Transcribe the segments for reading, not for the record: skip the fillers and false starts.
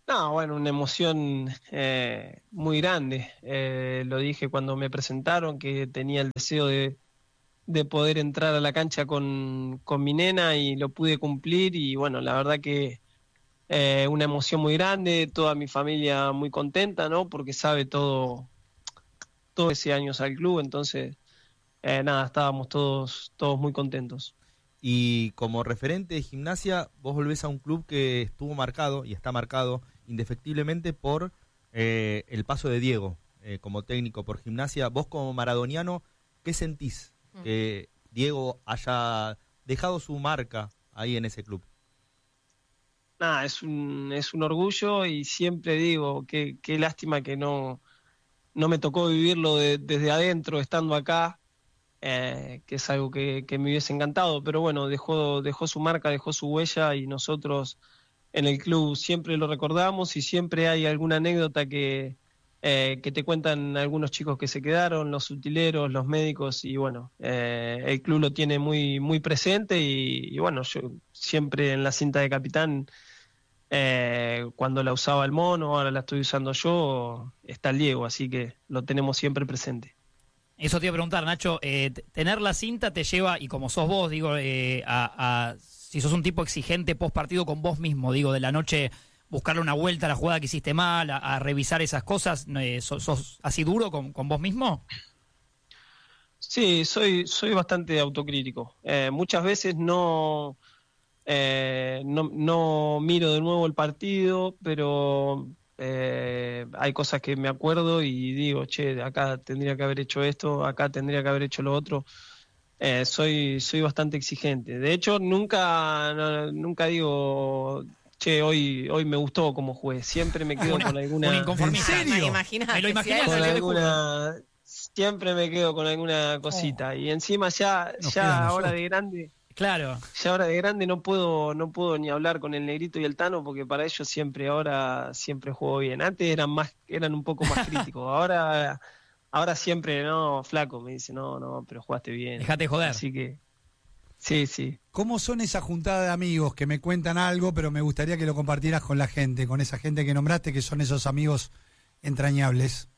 No, bueno, una emoción muy grande. Lo dije cuando me presentaron, que tenía el deseo de poder entrar a la cancha con mi nena y lo pude cumplir y bueno, la verdad que una emoción muy grande, toda mi familia muy contenta, ¿no? Porque sabe todo ese años al club, entonces nada, estábamos todos muy contentos. Y como referente de Gimnasia, vos volvés a un club que estuvo marcado y está marcado indefectiblemente por el paso de Diego como técnico por Gimnasia. Vos como maradoniano, ¿qué sentís que Diego haya dejado su marca ahí en ese club? Nada, es un orgullo y siempre digo, qué lástima que no me tocó vivirlo desde adentro, estando acá, que es algo que me hubiese encantado, pero bueno, dejó su marca, dejó su huella y nosotros en el club siempre lo recordamos y siempre hay alguna anécdota que te cuentan algunos chicos que se quedaron, los utileros, los médicos y bueno, el club lo tiene muy, muy presente y bueno, yo siempre en la cinta de capitán, cuando la usaba el mono, ahora la estoy usando yo, está el Diego, así que lo tenemos siempre presente. Eso te iba a preguntar, Nacho, tener la cinta te lleva, y como sos vos, digo, si sos un tipo exigente post partido con vos mismo, digo, de la noche buscarle una vuelta a la jugada que hiciste mal, a revisar esas cosas, ¿sos así duro con vos mismo? Sí, soy bastante autocrítico. Muchas veces no miro de nuevo el partido, pero hay cosas que me acuerdo y digo, che, acá tendría que haber hecho esto, acá tendría que haber hecho lo otro. Soy bastante exigente. De hecho, nunca digo, che, hoy me gustó como juez. Siempre me quedo con Un alguna... inconformista. Me Me lo imaginé. con Yo te juro. siempre me quedo con alguna cosita. Y encima Nos queda a ya ahora nosotros. de grande, Claro. ya ahora de grande no puedo ni hablar con el Negrito y el Tano porque para ellos ahora siempre juego bien. Antes eran un poco más críticos. Ahora siempre, no, flaco, me dice, no, pero jugaste bien. Dejate de joder. Así que, sí. ¿Cómo son esa juntada de amigos que me cuentan algo, pero me gustaría que lo compartieras con la gente, con esa gente que nombraste, que son esos amigos entrañables?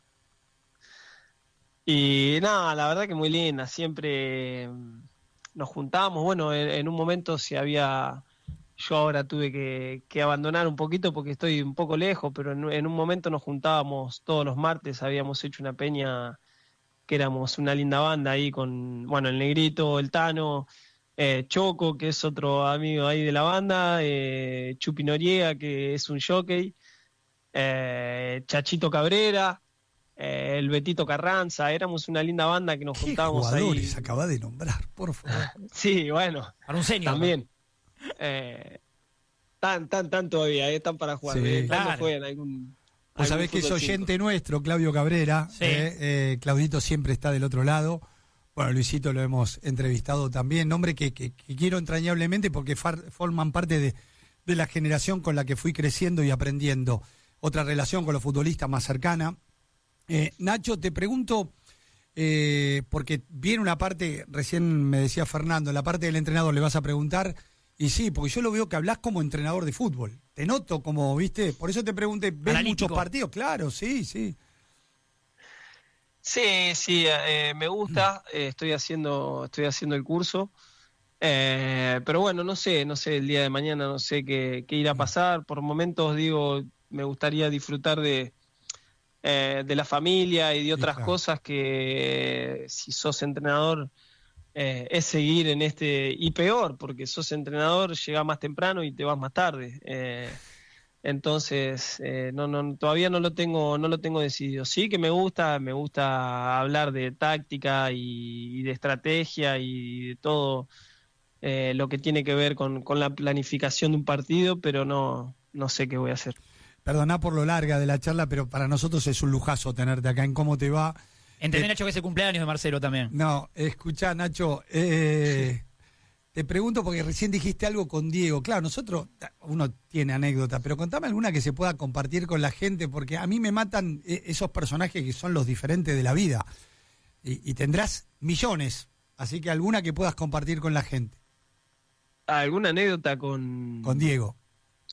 Y nada, la verdad que muy linda. Siempre nos juntábamos. Bueno, en un momento yo ahora tuve que abandonar un poquito porque estoy un poco lejos, pero en un momento nos juntábamos todos los martes, habíamos hecho una peña que éramos una linda banda ahí con, bueno, el Negrito, el Tano, Choco, que es otro amigo ahí de la banda, Chupi Noriega, que es un jockey, Chachito Cabrera, el Betito Carranza, éramos una linda banda que nos ¿Qué juntábamos jugadores ahí. acaba de nombrar, por favor? Sí, bueno, Para un senior. también. Tan todavía, están para jugar. Sí. ¿Cuándo Claro. juegan algún Vos sabés que es fútbol oyente 5? nuestro, Claudio Cabrera. Sí. Claudito siempre está del otro lado. Bueno, Luisito lo hemos entrevistado también. Nombre que quiero entrañablemente porque forman parte de la generación con la que fui creciendo y aprendiendo. Otra relación con los futbolistas más cercana. Nacho, te pregunto, porque viene una parte, recién me decía Fernando, la parte del entrenador le vas a preguntar. Y sí, porque yo lo veo que hablas como entrenador de fútbol. Te noto como, ¿viste? Por eso te pregunté, ¿ves Analítico. muchos partidos? Claro, sí. Sí, me gusta, estoy haciendo el curso, pero bueno, no sé, el día de mañana no sé qué irá a pasar. Por momentos digo, me gustaría disfrutar de la familia y de otras claro. cosas que si sos entrenador es seguir en y peor, porque sos entrenador, llegás más temprano y te vas más tarde. Entonces, todavía no lo tengo decidido. Sí que me gusta hablar de táctica y de estrategia y de todo lo que tiene que ver con la planificación de un partido, pero no sé qué voy a hacer. Perdoná por lo larga de la charla, pero para nosotros es un lujazo tenerte acá en Cómo Te Va. Entendé, Nacho, que es el cumpleaños de Marcelo también. No, escuchá, Nacho, te pregunto porque recién dijiste algo con Diego. Claro, uno tiene anécdota, pero contame alguna que se pueda compartir con la gente, porque a mí me matan esos personajes que son los diferentes de la vida. Y tendrás millones, así que alguna que puedas compartir con la gente. ¿Alguna anécdota con Diego.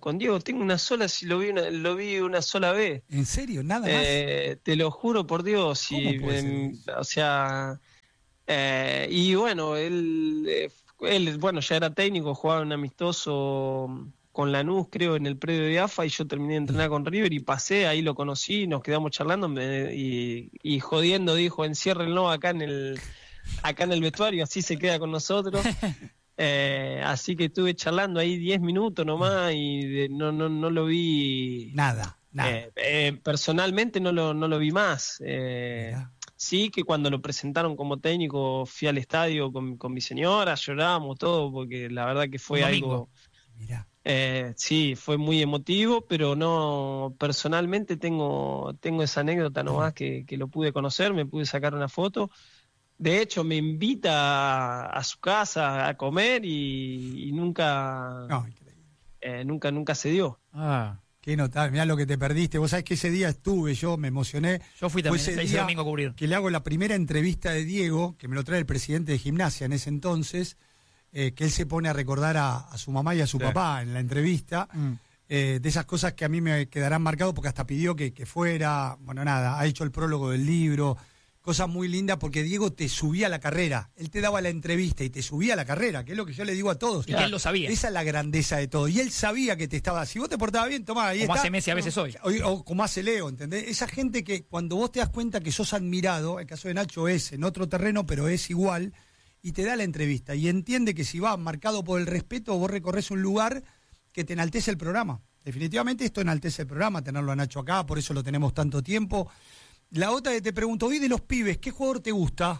con Diego tengo una sola, si lo vi una sola vez. ¿En serio? ¿Nada más? Te lo juro por Dios. ¿Cómo puede ser eso? O sea, y bueno, él, bueno, ya era técnico, jugaba un amistoso con Lanús, creo, en el predio de AFA, y yo terminé de entrenar con River y pasé, ahí lo conocí, nos quedamos charlando y jodiendo dijo, enciérrenlo acá en el vestuario, así se queda con nosotros. Así que estuve charlando ahí 10 minutos nomás y no lo vi. Nada. Personalmente no lo vi más. Mirá. Sí que cuando lo presentaron como técnico fui al estadio con mi señora, lloramos todo, porque la verdad que fue Un algo. domingo. Mirá. Sí, fue muy emotivo, pero no, personalmente tengo esa anécdota nomás que lo pude conocer, me pude sacar una foto. De hecho, me invita a su casa a comer y nunca, No, increíble. nunca se dio. Ah, Qué notable, mirá lo que te perdiste. Vos sabés que ese día estuve, yo me emocioné. yo fui Fue también ese día domingo a cubrir. que le hago la primera entrevista de Diego, que me lo trae el presidente de Gimnasia en ese entonces, que él se pone a recordar a su mamá y a su papá en la entrevista. De esas cosas que a mí me quedarán marcados, porque hasta pidió que fuera, bueno, nada, ha hecho el prólogo del libro, cosas muy lindas, porque Diego te subía a la carrera, él te daba la entrevista y te subía a la carrera, que es lo que yo le digo a todos. Y que él lo sabía. Esa es la grandeza de todo, y él sabía que te estaba, si vos te portabas bien, tomá, ahí Como está. hace Messi a veces hoy. O como hace Leo, ¿entendés? Esa gente que cuando vos te das cuenta que sos admirado, el caso de Nacho es en otro terreno, pero es igual, y te da la entrevista, y entiende que si va marcado por el respeto, vos recorres un lugar que te enaltece el programa. Definitivamente esto enaltece el programa, tenerlo a Nacho acá, por eso lo tenemos tanto tiempo. La otra que te pregunto, hoy de los pibes, ¿qué jugador te gusta?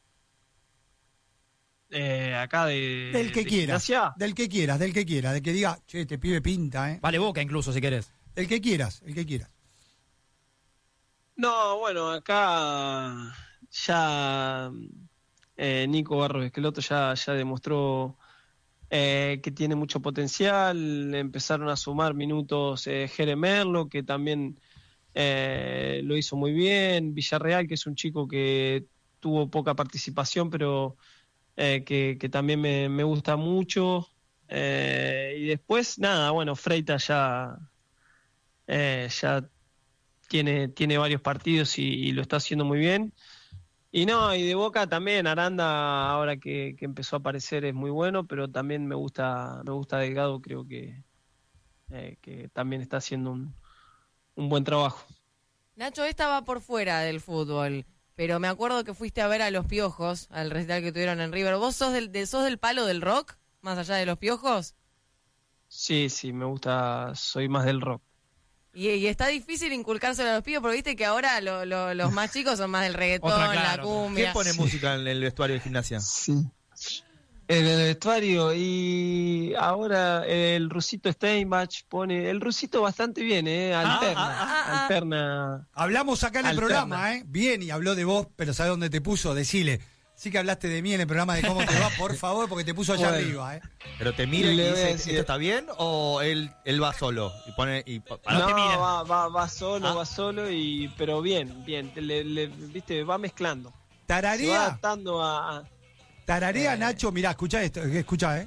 Acá Del que de quieras, Gimnasia. del que quieras, del que diga, che, este pibe pinta, ¿eh? Vale Boca incluso, si querés. El que quieras, el que quieras. No, bueno, acá ya Nico Barros Esqueloto ya demostró que tiene mucho potencial. Empezaron a sumar minutos Jere Merlo, que también lo hizo muy bien. Villarreal, que es un chico que tuvo poca participación, pero que también me gusta mucho. Y después, nada, bueno, Freitas ya tiene varios partidos y lo está haciendo muy bien. Y no, y de Boca también, Aranda, ahora que empezó a aparecer, es muy bueno, pero también me gusta Delgado, creo que también está haciendo un buen trabajo. Nacho, esta va por fuera del fútbol, pero me acuerdo que fuiste a ver a Los Piojos, al recital que tuvieron en River. ¿Vos sos del palo del rock, más allá de Los Piojos? Sí, me gusta, soy más del rock. Y está difícil inculcárselo a los pibes, porque viste que ahora los más chicos son más del reggaetón, Otra, claro. la cumbia. ¿Quién pone música en el vestuario de Gimnasia? Sí. En el vestuario, y ahora el Rusito Steinbach pone, el Rusito bastante bien, alterna. Hablamos acá en el Alterna. programa, bien, y habló de vos, pero ¿sabés dónde te puso? Decile. Sí que hablaste de mí en el programa de cómo te va, por favor, porque te puso allá Bueno. arriba, ¿Pero te mira y Le voy a dice, decir- ¿esto está bien? ¿O él va solo? Y pone No, te mira. va solo, pero bien, viste, va mezclando. Se va Tararea, adaptando a... tararea Nacho, mirá, escucha esto, escucha,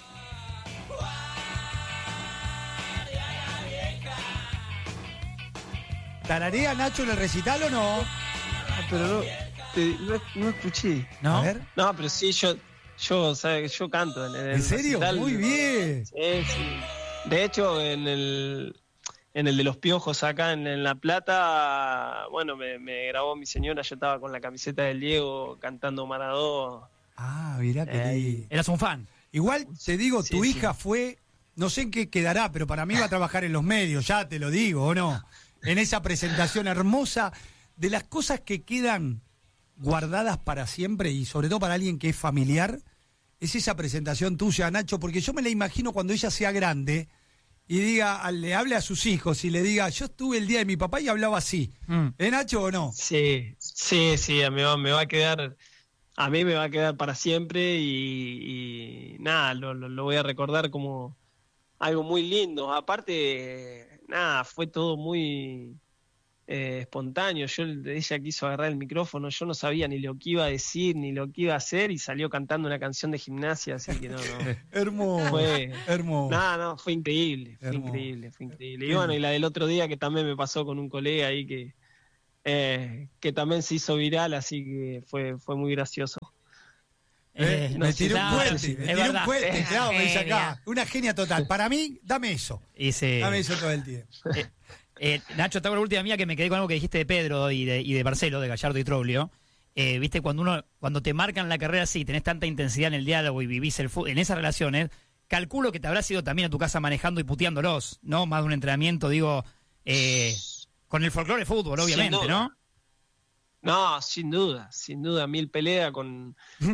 ¿Tararea Nacho en el recital o no? Pero no escuché. ¿No? A ver. No, pero sí, yo ¿sabes? Yo canto en el ¿En serio? recital. Muy bien. Sí. De hecho, en el de los Piojos acá en La Plata, bueno, me grabó mi señora, yo estaba con la camiseta del Diego cantando Maradó. Ah, mirá qué lindo. Eras un fan. Igual te digo, Sí, tu sí. hija fue, no sé en qué quedará, pero para mí va a trabajar en los medios, ya te lo digo, ¿o no? En esa presentación hermosa, de las cosas que quedan guardadas para siempre y sobre todo para alguien que es familiar, es esa presentación tuya, Nacho, porque yo me la imagino cuando ella sea grande y diga, le hable a sus hijos y le diga, yo estuve el día de mi papá y hablaba así. Nacho o no? Sí, me va a quedar, a mí me va a quedar para siempre y nada, lo voy a recordar como algo muy lindo. Aparte, nada, fue todo muy espontáneo. Ella quiso agarrar el micrófono, yo no sabía ni lo que iba a decir, ni lo que iba a hacer, y salió cantando una canción de Gimnasia, así que no. Hermoso, hermoso. No, fue increíble, fue Hermoso. increíble. Y bueno, y la del otro día que también me pasó con un colega ahí que también se hizo viral, así que fue muy gracioso. Me tiré un puente, claro, me dice Genia. acá. Una genia total. Para mí, dame eso. Dame eso todo el tiempo. Nacho, te hago la última mía, que me quedé con algo que dijiste de Pedro y de Marcelo, de Gallardo y Troglio. Viste, cuando te marcan la carrera así, tenés tanta intensidad en el diálogo y vivís el fútbol, en esas relaciones, calculo que te habrás ido también a tu casa manejando y puteándolos, ¿no? Más de un entrenamiento, digo, con el folclore de fútbol, obviamente, ¿no? No, sin duda, 1000 peleas con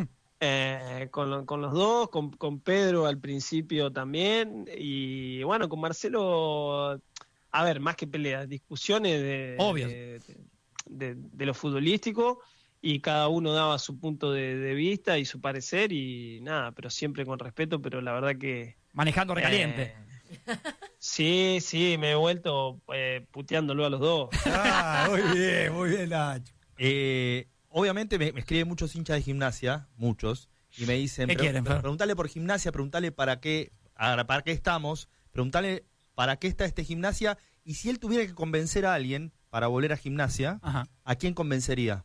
los dos, con Pedro al principio también, y bueno, con Marcelo, a ver, más que peleas, discusiones Obvio. de lo futbolístico, y cada uno daba su punto de vista y su parecer, y nada, pero siempre con respeto, pero la verdad que... Manejando recaliente. Sí, me he vuelto puteándolo a los dos. Muy bien, Nacho. Obviamente me escriben muchos hinchas de Gimnasia, muchos, y me dicen, ¿Qué quieren, Fer? preguntale por Gimnasia, preguntale para qué estamos, preguntale para qué está Gimnasia, y si él tuviera que convencer a alguien para volver a Gimnasia, Ajá. ¿a quién convencería?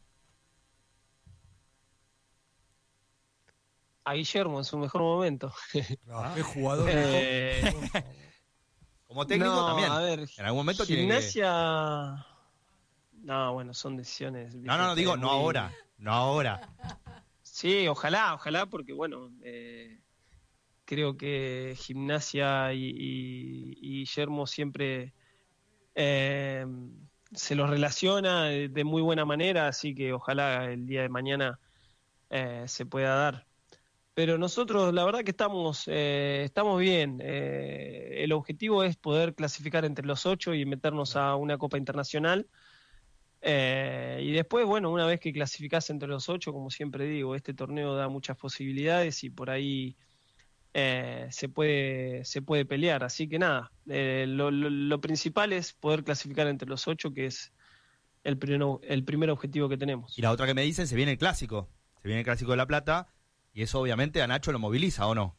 A Guillermo en su mejor momento. Qué jugador. Como técnico No, también. a ver, En algún momento tiene que... Gimnasia... No, bueno, son decisiones... No, digo, no ahora. Sí, ojalá, porque bueno, creo que Gimnasia y Guillermo siempre se los relaciona de muy buena manera, así que ojalá el día de mañana se pueda dar. Pero nosotros la verdad que estamos bien. El objetivo es poder clasificar entre los 8 y meternos a una Copa Internacional. Y después, bueno, una vez que clasificás entre los 8, como siempre digo, este torneo da muchas posibilidades y por ahí se puede pelear. Así que nada, lo principal es poder clasificar entre los 8, que es el primer objetivo que tenemos. Y la otra que me dicen, se viene el Clásico de La Plata, y eso obviamente a Nacho lo moviliza, ¿o no?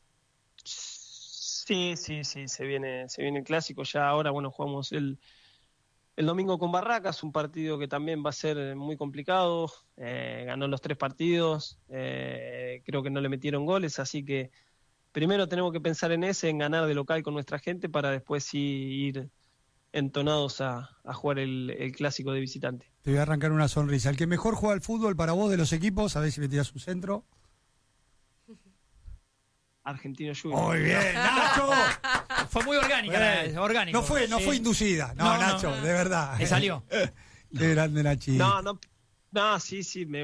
Sí, se viene el Clásico. Ya ahora, bueno, jugamos el domingo con Barracas, un partido que también va a ser muy complicado. Ganó los 3 partidos, creo que no le metieron goles, así que primero tenemos que pensar en ganar de local con nuestra gente, para después sí ir entonados a jugar el Clásico de visitante. Te voy a arrancar una sonrisa. El que mejor juega al fútbol para vos de los equipos, a ver si me tiras un centro. Argentino Junior. Muy bien, Nacho. Fue muy orgánica, orgánico. No fue inducida. No, Nacho, de verdad. Le salió. Qué grande, Nachito. No, sí,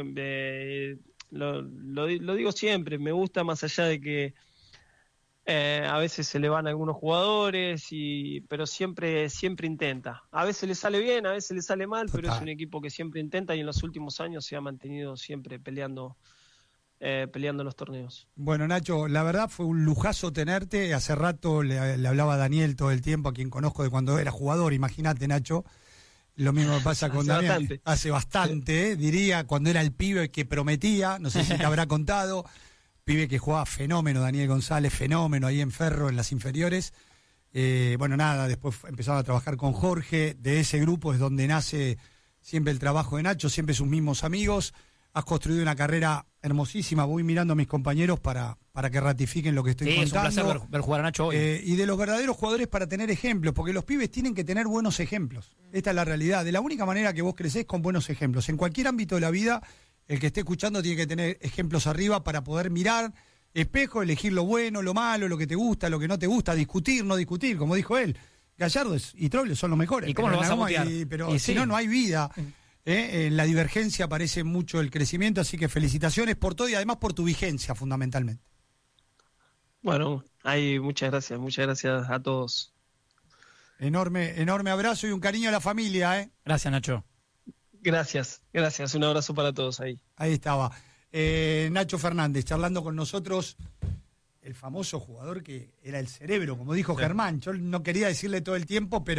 lo digo siempre. Me gusta, más allá de que a veces se le van algunos jugadores, pero siempre intenta. A veces le sale bien, a veces le sale mal, Total. pero es un equipo que siempre intenta, y en los últimos años se ha mantenido siempre peleando los torneos. Bueno, Nacho, la verdad fue un lujazo tenerte. Hace rato le hablaba a Daniel todo el tiempo, a quien conozco de cuando era jugador. Imagínate, Nacho. Lo mismo pasa con Daniel. Hace bastante, diría, cuando era el pibe que prometía, no sé si te habrá contado. Pibe que jugaba fenómeno, Daniel González, fenómeno ahí en Ferro, en las inferiores. Bueno, nada, después empezaba a trabajar con Jorge. De ese grupo es donde nace siempre el trabajo de Nacho, siempre sus mismos amigos. Has construido una carrera hermosísima. Voy mirando a mis compañeros para que ratifiquen lo que estoy contando. Es un placer ver jugar a Nacho hoy. Y de los verdaderos jugadores, para tener ejemplos, porque los pibes tienen que tener buenos ejemplos. Esta es la realidad. De la única manera que vos crecés, con buenos ejemplos. En cualquier ámbito de la vida, el que esté escuchando tiene que tener ejemplos arriba para poder mirar, espejo, elegir lo bueno, lo malo, lo que te gusta, lo que no te gusta, discutir, no discutir, como dijo él. Gallardo y Troglio son los mejores. ¿Y cómo lo vas a mutear? Pero si no, no hay vida. En la divergencia aparece mucho el crecimiento, así que felicitaciones por todo y además por tu vigencia, fundamentalmente. Bueno, muchas gracias a todos. Enorme abrazo y un cariño a la familia. Gracias, Nacho. Gracias, un abrazo para todos ahí. Ahí estaba. Nacho Fernández charlando con nosotros, el famoso jugador que era el cerebro, como dijo Germán. Yo no quería decirle todo el tiempo, pero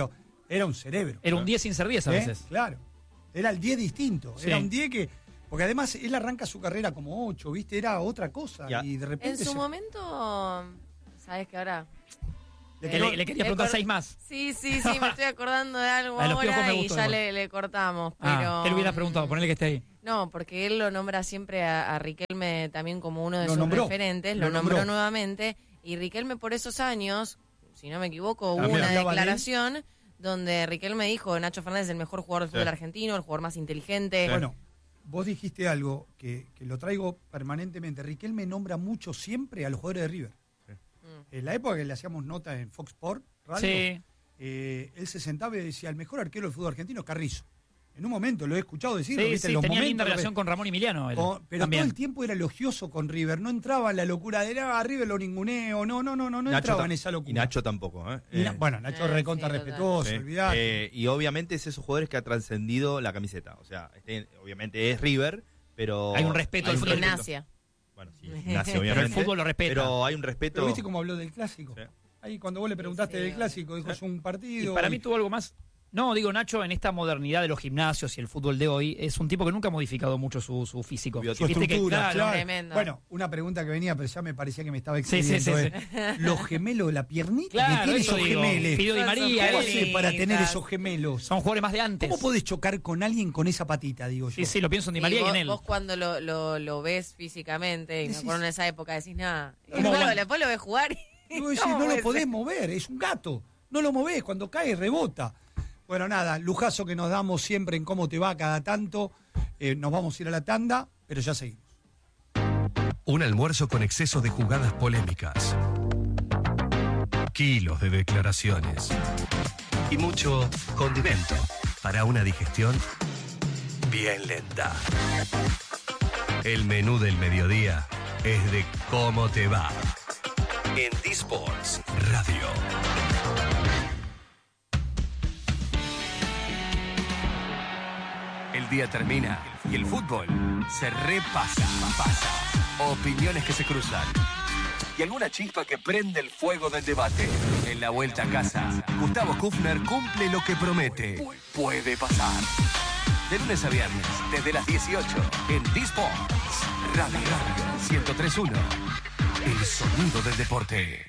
Era un cerebro. Era un 10 sin ser 10 a veces. Claro. Era el 10 distinto. Sí. Era un 10 que... Porque además él arranca su carrera como 8, ¿viste? Era otra cosa. Ya. Y de repente... En su momento, ¿sabes que ahora? Le quería preguntar 6 más. Sí, me estoy acordando de algo A los piojos ahora me y gustó ya igual. le cortamos. Pero, ¿Qué le hubieras preguntado? Ponele que esté ahí. No, porque él lo nombra siempre a Riquelme también como uno de Lo sus nombró. referentes, Lo lo nombró nombró. nuevamente, y Riquelme por esos años, si no me equivoco, hubo También una hablaba de él. declaración donde Riquelme dijo, Nacho Fernández es el mejor jugador del fútbol argentino, el jugador más inteligente. Bueno, vos dijiste algo que lo traigo permanentemente. Riquelme nombra mucho siempre a los jugadores de River. En la época que le hacíamos notas en Fox Sport Radio, Sí. Él se sentaba y decía, el mejor arquero del fútbol argentino es Carrizo. En un momento lo he escuchado decirlo, Sí, ¿viste? sí, En los tenía momentos, linda relación con Ramón Emiliano. pero todo el tiempo era elogioso con River. No entraba en la locura de River lo ninguneo. No entraba en esa locura. Y Nacho tampoco, ¿eh? Bueno, Nacho recontra sí, respetuoso, Sí. olvidate. Y obviamente es esos jugadores que ha trascendido la camiseta. O sea, obviamente es River, pero... Hay un respeto hay al un fútbol. respeto. Gimnasia. Bueno, sí, Gimnasia, Pero obviamente. el fútbol lo respeta. Pero hay un respeto... Pero viste cómo habló del clásico. Sí. Ahí cuando vos le preguntaste Sí. del clásico, dijo, es un Y partido. para mí tuvo algo más. No, digo, Nacho, en esta modernidad de los gimnasios y el fútbol de hoy, es un tipo que nunca ha modificado mucho su físico. Su su Viste que, estructura, claro, claro. Tremendo. Bueno, una pregunta que venía, pero ya me parecía que me estaba Sí, excediendo. sí, sí, Los gemelos de la piernita Claro, que tiene eso esos digo. gemelos. Fido Di María, ¿Cómo él- hace para tener bonitas. esos gemelos? son jugadores más de antes. ¿Cómo podés chocar con alguien con esa patita, digo yo? Sí, sí, lo pienso en Di Sí, María y vos, en él. vos cuando lo ves físicamente, y me Decís- acuerdo en esa época, decís nada. Y ¿Cómo después, van? después lo ves jugar y Y vos decís, ¿cómo no lo puede podés ser? mover, es un gato. No lo movés, cuando cae rebota. Bueno, nada, lujazo que nos damos siempre en cómo te va cada tanto. Nos vamos a ir a la tanda, pero ya seguimos. Un almuerzo con exceso de jugadas polémicas. Kilos de declaraciones. Y mucho condimento para una digestión bien lenta. El menú del mediodía es de cómo te va. En D-Sports Radio. El día termina y el fútbol se repasa. Opiniones que se cruzan. Y alguna chispa que prende el fuego del debate. En la vuelta a casa, Gustavo Kufner cumple lo que promete. Puede pasar. De lunes a viernes, desde las 18, en D-Sports Radio 103.1. El sonido del deporte.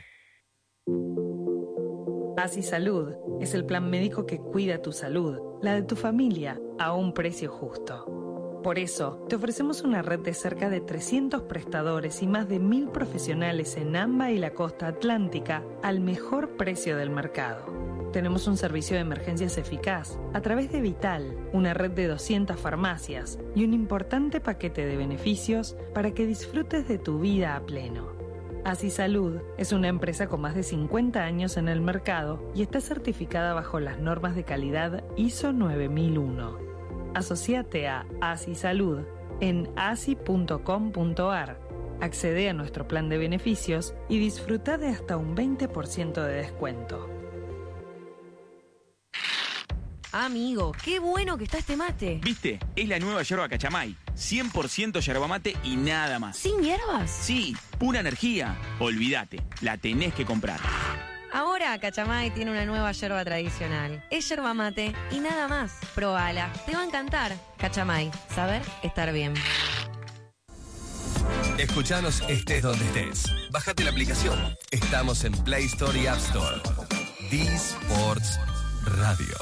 Así Salud es el plan médico que cuida tu salud, la de tu familia, a un precio justo. Por eso, te ofrecemos una red de cerca de 300 prestadores y más de 1.000 profesionales en AMBA y la costa atlántica al mejor precio del mercado. Tenemos un servicio de emergencias eficaz a través de Vital, una red de 200 farmacias y un importante paquete de beneficios para que disfrutes de tu vida a pleno. Así Salud es una empresa con más de 50 años en el mercado y está certificada bajo las normas de calidad ISO 9001. Asociate a Así Salud en asi.com.ar. Accede a nuestro plan de beneficios y disfruta de hasta un 20% de descuento. Amigo, qué bueno que está este mate. ¿Viste? Es la nueva yerba Cachamay. 100% yerba mate y nada más. ¿Sin hierbas? Sí, pura energía. Olvídate, la tenés que comprar. Ahora Cachamay tiene una nueva yerba tradicional. Es yerba mate y nada más. Probala, te va a encantar. Cachamay, saber estar bien. Escuchanos estés donde estés. Bájate la aplicación. Estamos en Play Store y App Store. D-Sports Radio.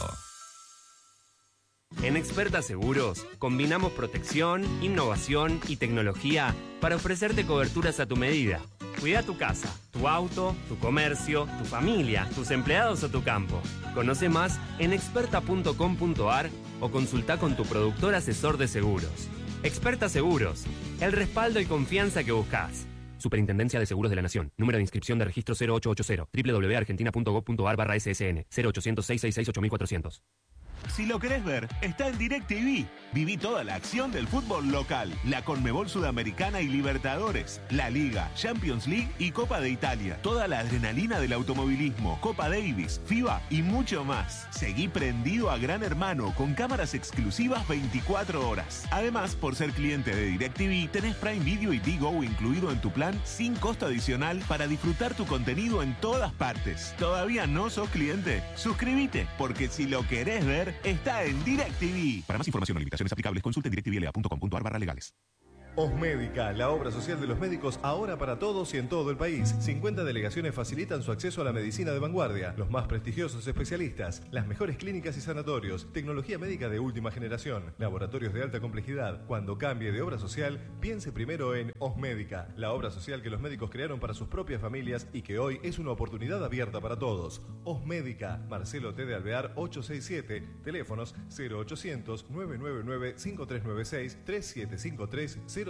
En Experta Seguros, combinamos protección, innovación y tecnología para ofrecerte coberturas a tu medida. Cuida tu casa, tu auto, tu comercio, tu familia, tus empleados o tu campo. Conoce más en experta.com.ar o consulta con tu productor asesor de seguros. Experta Seguros, el respaldo y confianza que buscas. Superintendencia de Seguros de la Nación. Número de inscripción de registro 0880. www.argentina.gov.ar/ssn. 0800 666 8400. Si lo querés ver, está en DirecTV. Viví toda la acción del fútbol local, la Conmebol Sudamericana y Libertadores, la Liga, Champions League y Copa de Italia. Toda la adrenalina del automovilismo, Copa Davis, FIBA y mucho más. Seguí prendido a Gran Hermano con cámaras exclusivas 24 horas. Además, por ser cliente de DirecTV, tenés Prime Video y Digo incluido en tu plan sin costo adicional para disfrutar tu contenido en todas partes. ¿Todavía no sos cliente? Suscríbete, porque si lo querés ver, está en DirecTV. Para más información o limitaciones aplicables, consulte en directvla.com.ar/legales. Osmédica, la obra social de los médicos ahora para todos y en todo el país. 50 delegaciones facilitan su acceso a la medicina de vanguardia, los más prestigiosos especialistas, las mejores clínicas y sanatorios, tecnología médica de última generación, laboratorios de alta complejidad. Cuando cambie de obra social, piense primero en Osmédica, la obra social que los médicos crearon para sus propias familias y que hoy es una oportunidad abierta para todos. Osmédica, Marcelo T. de Alvear 867, teléfonos 0800 999 5396 3753 0000.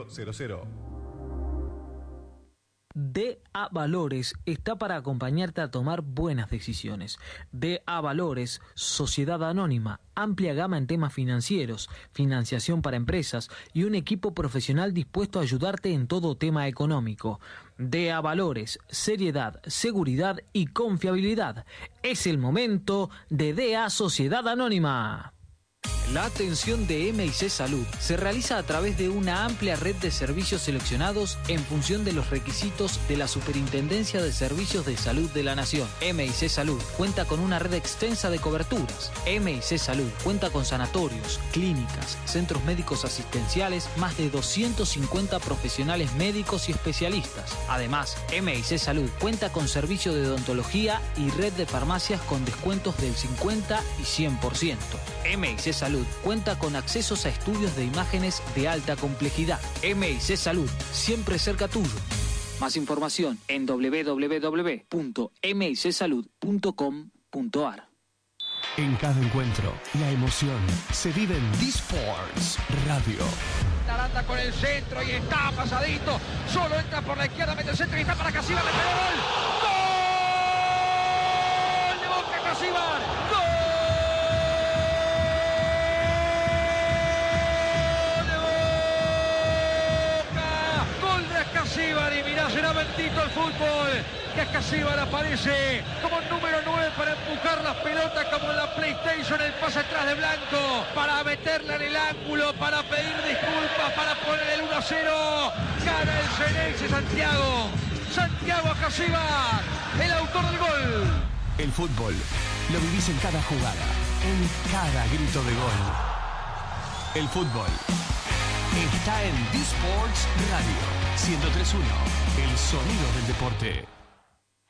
DA Valores está para acompañarte a tomar buenas decisiones. DA Valores, Sociedad Anónima, amplia gama en temas financieros, financiación para empresas y un equipo profesional dispuesto a ayudarte en todo tema económico. DA Valores, seriedad, seguridad y confiabilidad. Es el momento de DA Sociedad Anónima. La atención de M&C Salud se realiza a través de una amplia red de servicios seleccionados en función de los requisitos de la Superintendencia de Servicios de Salud de la Nación. M&C Salud cuenta con una red extensa de coberturas. M&C Salud cuenta con sanatorios, clínicas, centros médicos asistenciales, más de 250 profesionales médicos y especialistas. Además, M&C Salud cuenta con servicio de odontología y red de farmacias con descuentos del 50 y 100%. M&C Salud cuenta con accesos a estudios de imágenes de alta complejidad. M&C Salud, siempre cerca tuyo. Más información en www.micsalud.com.ar. En cada encuentro, la emoción se vive en D-Sports Radio. Aranda con el centro y está pasadito. Solo entra por la izquierda, mete el centro y está para Casíbar. ¡Le pegó gol! ¡Gol de Boca Casíbar! ¡Gol! Casíbar, y mirá, será bendito el fútbol, que Casíbar aparece como número 9 para empujar las pelotas como en la PlayStation, el pase atrás de Blanco, para meterla en el ángulo, para pedir disculpas, para poner el 1-0, gana el Ceneice Santiago Casíbar, el autor del gol. El fútbol lo vivís en cada jugada, en cada grito de gol. El fútbol está en D-Sports Radio 103.1, el sonido del deporte.